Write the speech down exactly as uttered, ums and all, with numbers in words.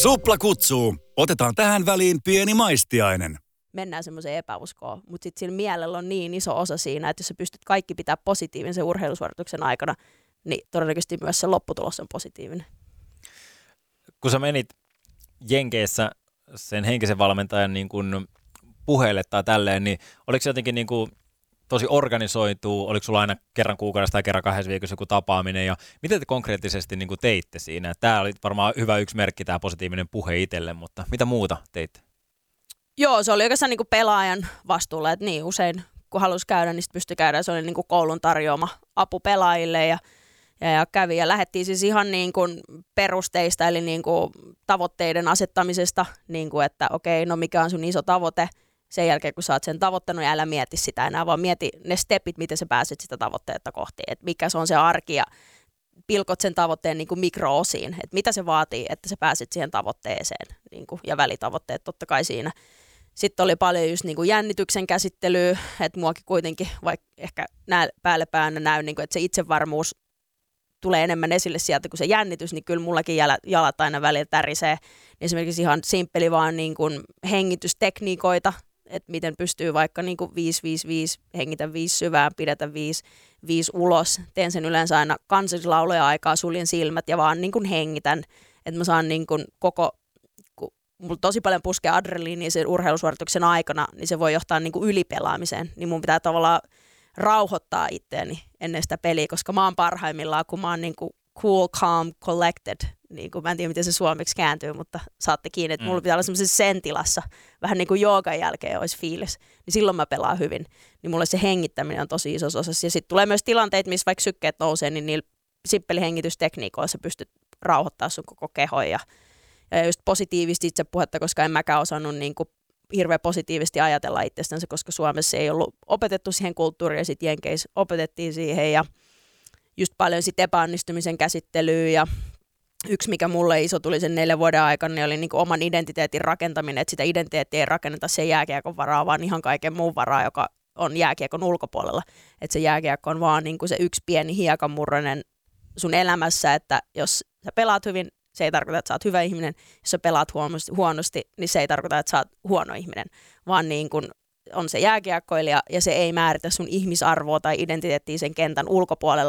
Supla kutsuu. Otetaan tähän väliin pieni maistiainen. Mennään semmoiseen epäuskoon, mutta sitten sillä mielellä on niin iso osa siinä, että jos sä pystyt kaikki pitää positiivinen sen urheilusuorituksen aikana, niin todennäköisesti myös se lopputulos on positiivinen. Kun sä menit Jenkeissä sen henkisen valmentajan niin kun puheelle tai tälleen, niin oliko se jotenkin niin kuin tosi organisoituu, oliko sulla aina kerran kuukaudessa tai kerran kahdessa viikossa joku tapaaminen, ja miten te konkreettisesti niin kuin teitte siinä? Tämä oli varmaan hyvä yksi merkki, tämä positiivinen puhe itselle, mutta mitä muuta teitte? Joo, se oli oikeastaan niin kuin pelaajan vastuulla, että niin usein kun halusi käydä, niin sitten pystyi käydä, se oli niin kuin koulun tarjoama apu pelaajille, ja, ja, ja kävi, ja lähdettiin siis ihan niin kuin perusteista, eli niin kuin tavoitteiden asettamisesta, niin kuin että okei, no mikä on sun iso tavoite, sen jälkeen, kun sä oot sen tavoittanut, ja älä mieti sitä enää, vaan mieti ne stepit, miten sä pääset sitä tavoitteetta kohti. Että mikä se on se arki, ja pilkot sen tavoitteen niin kuin mikro-osiin. Että mitä se vaatii, että sä pääset siihen tavoitteeseen, niin kuin, ja välitavoitteet totta kai siinä. Sitten oli paljon just niin kuin jännityksen käsittelyä, että muakin kuitenkin, vaikka ehkä nää päälle päänä näy, niin kuin, että se itsevarmuus tulee enemmän esille sieltä kuin se jännitys, niin kyllä mullakin jalat aina välillä tärisee. Esimerkiksi ihan simppeli vaan niin kuin hengitystekniikoita, että miten pystyy vaikka niin kuin viisi viisi viisi, hengitä viisi syvään, pidätä viisi viisi ulos. Teen sen yleensä aina kansallislauloja aikaa, suljen silmät ja vaan niin kuin hengitän, että mä saan niin kuin koko, kun mulla tosi paljon puskee adrenaliinia sen urheilusuorituksen aikana, niin se voi johtaa niin kuin ylipelaamiseen, niin mun pitää tavallaan rauhoittaa itteeni ennen sitä peliä, koska mä oon parhaimmillaan, kun mä oon niin kuin cool, calm, collected. Niin kuin, mä en tiedä, miten se suomeksi kääntyy, mutta saatte kiinni, että mulla pitää olla semmoisessa sen-tilassa, vähän niin kuin joogan jälkeen olisi fiilis, niin silloin mä pelaan hyvin. Niin mulle se hengittäminen on tosi iso osa. Ja sitten tulee myös tilanteita, missä vaikka sykkeet nousee, niin niillä simppelihengitystekniikoilla sä pystyt rauhoittamaan sun koko kehon. Ja, ja just positiivista itsepuhetta, koska en mäkään osannut niin kuin hirveän positiivisesti ajatella itsestänsä, koska Suomessa ei ollut opetettu siihen kulttuuriin, ja sitten Jenkeissä opetettiin siihen, ja just paljon sit epäonnistumisen käsittelyä, ja yksi, mikä mulle iso tuli sen neljän vuoden aikana, niin oli niinku oman identiteetin rakentaminen, että sitä identiteettiä ei rakenneta sen jääkiekon varaa, vaan ihan kaiken muun varaa, joka on jääkiekon ulkopuolella. Että se jääkiekko on vaan niinku se yksi pieni hiekanmurronen sun elämässä, että jos sä pelaat hyvin, se ei tarkoita, että sä oot hyvä ihminen. Jos sä pelaat huonosti, huonosti niin se ei tarkoita, että sä oot huono ihminen, vaan niin kun on se jääkiekkoilija, ja se ei määritä sun ihmisarvoa tai identiteettiä sen kentän ulkopuolella.